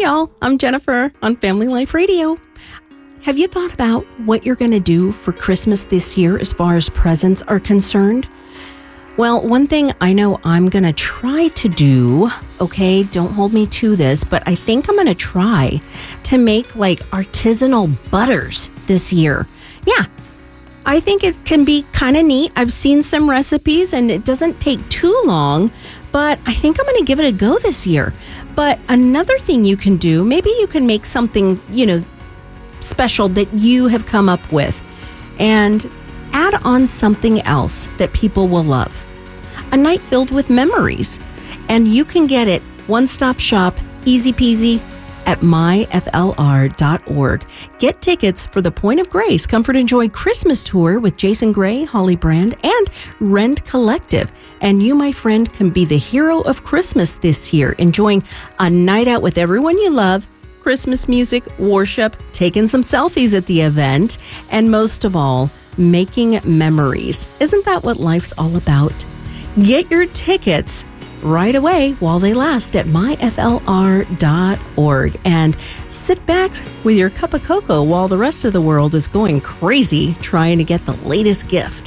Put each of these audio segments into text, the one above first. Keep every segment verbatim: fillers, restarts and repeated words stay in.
y'all. I'm Jennifer on Family Life Radio. Have you thought about what you're going to do for Christmas this year as far as presents are concerned? Well, one thing I know I'm going to try to do, okay, don't hold me to this, but I think I'm going to try to make like artisanal butters this year. Yeah, I think it can be kind of neat. I've seen some recipes and it doesn't take too long, but I think I'm going to give it a go this year. But another thing you can do, maybe you can make something, you know, special that you have come up with and add on something else that people will love. A night filled with memories. And you can get it one-stop shop, easy peasy, at my f l r dot org. Get tickets for the Point of Grace Comfort and Joy Christmas Tour with Jason Gray, Holly Brand, and Rend Collective. And you, my friend, can be the hero of Christmas this year, enjoying a night out with everyone you love, Christmas music, worship, taking some selfies at the event, and most of all, making memories. Isn't that what life's all about? Get your tickets right away while they last at my f l r dot org and sit back with your cup of cocoa while the rest of the world is going crazy trying to get the latest gift.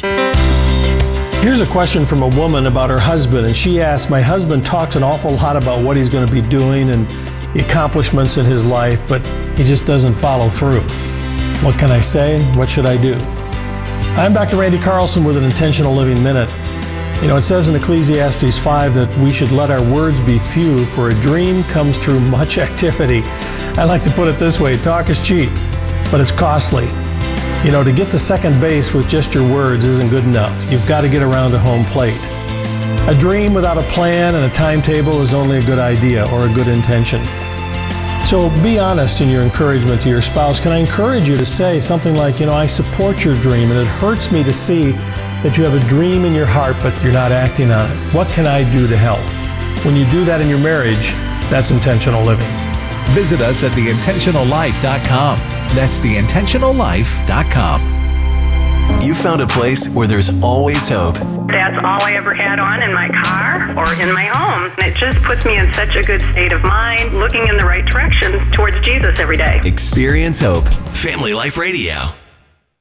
Here's a question from a woman about her husband, and she asked, my husband talks an awful lot about what he's going to be doing and the accomplishments in his life, but he just doesn't follow through. What can I say? What should I do? I'm Doctor Randy Carlson with an Intentional Living Minute. You know, it says in Ecclesiastes five that we should let our words be few, for a dream comes through much activity. I like to put it this way, talk is cheap, but it's costly. You know, to get to second base with just your words isn't good enough. You've got to get around to home plate. A dream without a plan and a timetable is only a good idea or a good intention. So be honest in your encouragement to your spouse. Can I encourage you to say something like, you know, I support your dream and it hurts me to see that you have a dream in your heart, but you're not acting on it. What can I do to help? When you do that in your marriage, that's intentional living. Visit us at the intentional life dot com. That's the intentional life dot com. You found a place where there's always hope. That's all I ever had on in my car or in my home. It just puts me in such a good state of mind, looking in the right direction towards Jesus every day. Experience hope. Family Life Radio.